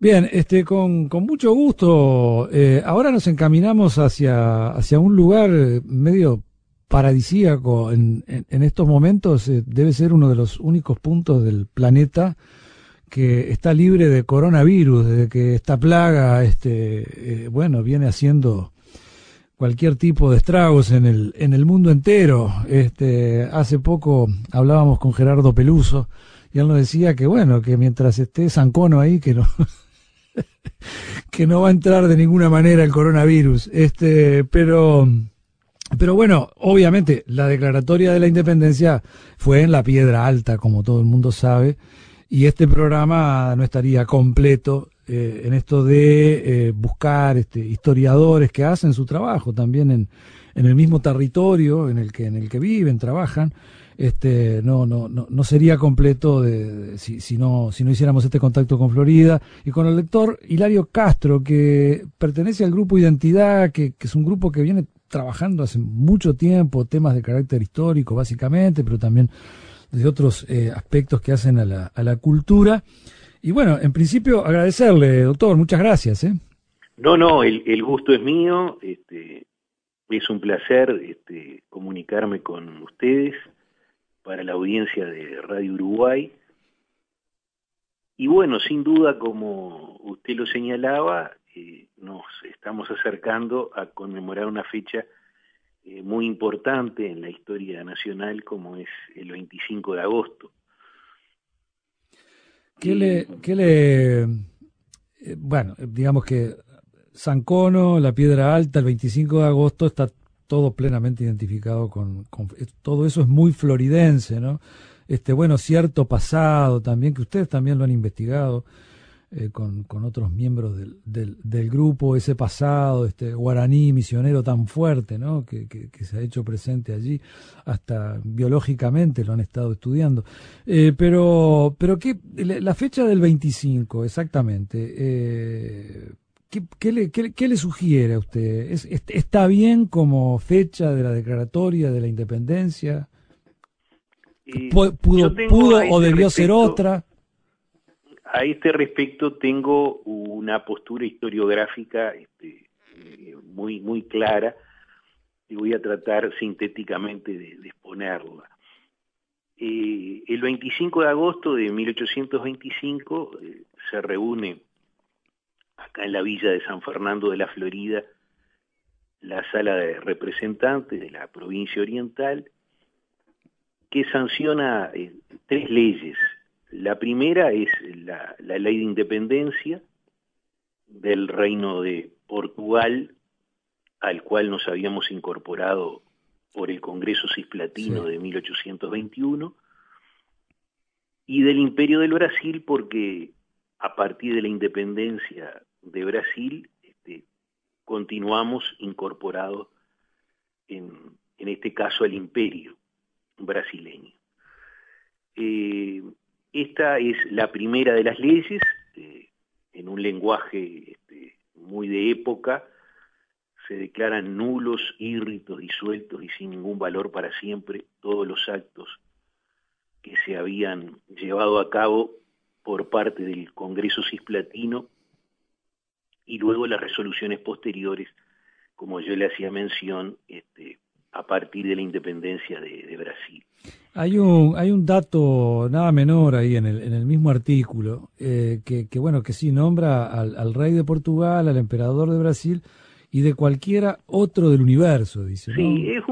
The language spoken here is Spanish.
Bien, con mucho gusto. Ahora nos encaminamos hacia un lugar medio paradisíaco en estos momentos. Debe ser uno de los únicos puntos del planeta que está libre de coronavirus, desde que esta plaga, bueno, viene haciendo cualquier tipo de estragos en el mundo entero. Hace poco hablábamos con Gerardo Peluso y él nos decía que bueno, que mientras esté Sancono ahí, que no que no va a entrar de ninguna manera el coronavirus. Pero bueno, obviamente la declaratoria de la independencia fue en la Piedra Alta, como todo el mundo sabe, y este programa no estaría completo en esto de buscar historiadores que hacen su trabajo también en el mismo territorio en el que viven, trabajan. No sería completo si no hiciéramos este contacto con Florida y con el doctor Hilario Castro, que pertenece al grupo Identidad, que es un grupo que viene trabajando hace mucho tiempo temas de carácter histórico básicamente, pero también de otros aspectos que hacen a la cultura. Y bueno, en principio agradecerle, doctor, muchas gracias. No, el gusto es mío, es un placer comunicarme con ustedes para la audiencia de Radio Uruguay. Y bueno, sin duda, como usted lo señalaba, nos estamos acercando a conmemorar una fecha muy importante en la historia nacional, como es el 25 de agosto. Bueno, digamos que Sancono, la Piedra Alta, el 25 de agosto está todo plenamente identificado con todo eso, es muy floridense, ¿no? Bueno, cierto pasado también, que ustedes también lo han investigado con otros miembros del grupo, ese pasado, guaraní misionero tan fuerte, ¿no? Que se ha hecho presente allí, hasta biológicamente lo han estado estudiando. Pero la fecha del 25, exactamente, ¿qué le sugiere a usted? ¿Está bien como fecha de la declaratoria de la independencia? ¿Pudo o debió ser otra? A este respecto tengo una postura historiográfica muy clara y voy a tratar sintéticamente de exponerla. El 25 de agosto de 1825 se reúne acá en la villa de San Fernando de la Florida la Sala de Representantes de la Provincia Oriental, que sanciona 3 leyes. La primera es la Ley de Independencia del Reino de Portugal, al cual nos habíamos incorporado por el Congreso Cisplatino de 1821, y del Imperio del Brasil, porque a partir de la independencia de Brasil continuamos incorporados en este caso al Imperio brasileño. Esta es la primera de las leyes, en un lenguaje muy de época. Se declaran nulos, írritos, disueltos y sin ningún valor para siempre todos los actos que se habían llevado a cabo por parte del Congreso Cisplatino y luego las resoluciones posteriores, como yo le hacía mención, a partir de la independencia de Brasil. Hay un dato nada menor ahí en el mismo artículo, que bueno, que sí nombra al rey de Portugal, al emperador de Brasil y de cualquiera otro del universo, dice, ¿no? Sí, es